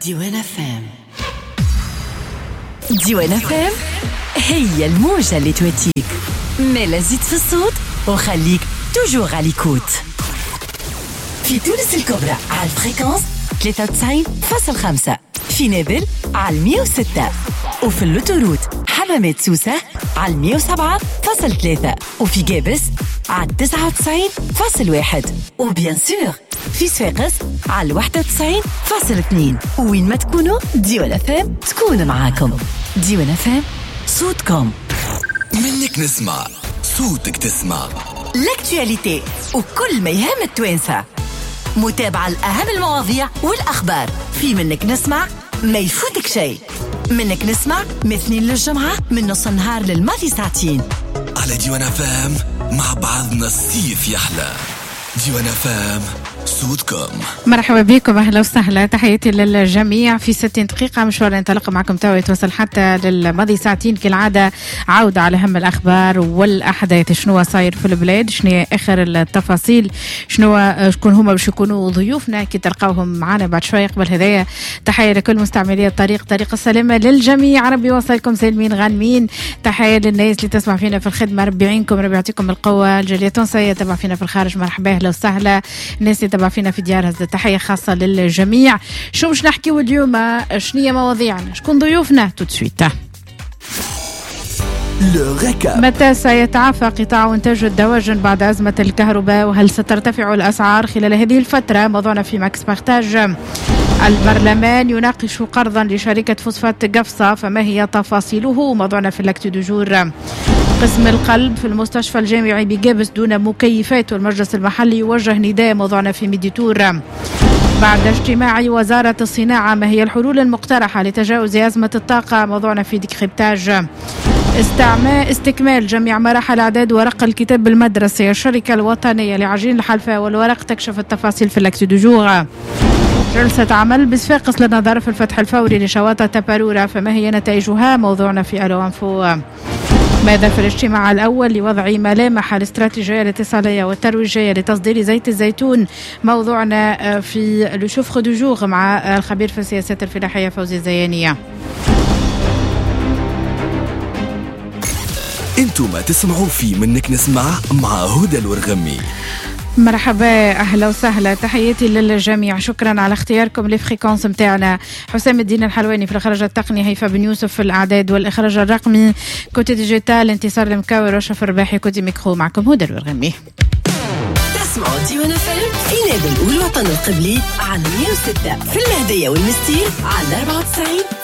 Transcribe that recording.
ديوان فام. ديوان فام هي الموجة اللي تواتيك، مالا زيد في الصوت وخليك توجور على ليكوت. في تونس الكبرى على الفريكونس 93.5، في نابل على 106، وفي اللوتوروت حمامات سوسة على 107.3، وفي جابس على 99.1، وبيان سور في صفاقس على 91.2. وين ما تكونوا ديوان فام تكون معاكم. ديوان فام صوتكم. منك نسمع صوتك تسمع لاكتواليتي وكل ما يهم التوانسة، متابعة لأهم المواضيع والأخبار. في منك نسمع ما يفوتك شيء. منك نسمع من اثنين للجمعة من نص النهار للماضي ساعتين على ديوان فام. مع بعضنا الصيف يحلى. ديوان فام صوتكم. مرحبا بكم، اهلا وسهلا، تحياتي للجميع. في 60 دقيقة مشوار انطلق معكم توا يتوصل حتى للماضي ساعتين كالعادة. عودة على أهم الأخبار والأحداث، شنو صاير في البلاد، شنو آخر التفاصيل، شكون هما باش يكونوا ضيوفنا كي تلقاوهم معنا بعد شوية. قبل هدايا تحية لكل مستعملي الطريق، طريق السلامة للجميع، ربي يوصلكم سالمين غانمين. تحية للناس اللي تسمع فينا في الخدمة، ربي يعينكم، ربي يعطيكم القوة. الجالية التونسية تبع فينا في الخارج، مرحبا اهلا وسهلا. الناس اللي تبع فينا في ديارها، تحية خاصة للجميع. شو مش نحكيو اليوم، شنية مواضيعنا، شكون ضيوفنا تودسويت. متى سيتعافى قطاع إنتاج الدواجن بعد أزمة الكهرباء، وهل سترتفع الأسعار خلال هذه الفترة؟ موضوعنا في ماكس بارتاج. البرلمان يناقش قرضا لشركة فوسفات قفصة، فما هي تفاصيله؟ موضوعنا في لاكتو دو جور. قسم القلب في المستشفى الجامعي بجابس دون مكيفات، والمجلس المحلي يوجه نداء. موضوعنا في ميديتور. بعد اجتماع وزارة الصناعة، ما هي الحلول المقترحة لتجاوز أزمة الطاقة؟ موضوعنا في ديكريبتاج. استكمال جميع مراحل إعداد ورق الكتاب بالمدرسة، الشركة الوطنية لعجين الحلفاء والورق تكشف التفاصيل في لاكتو دو جور. جلسة عمل بصفاقس للنظر في الفتح الفوري لشواطئ تبارورة، فما هي نتائجها؟ موضوعنا في ألو أنفو. ماذا في الاجتماع الأول لوضع ملامح الاستراتيجية الاتصالية والترويجية لتصدير زيت الزيتون؟ موضوعنا في لو شوفر دو جور مع الخبير في السياسات الفلاحية فوزي الزيانية. انتم ما تسمعوا في منك نسمع مع هدى الورغمي. مرحبا أهلا وسهلا، تحياتي للجميع، شكرا على اختياركم لفريكونس متاعنا. حسام الدين الحلواني في الإخراج التقني، هيفا بن يوسف في الأعداد والإخراج الرقمي، كوتي ديجيتال انتصار المكاوي، رشف الرباحي، كوتي ميكرو، معكم هدى الورغمي. تسمعوا ديوان فام في نابل والوطن القبلي على 106، في المهدية والمستير على 94.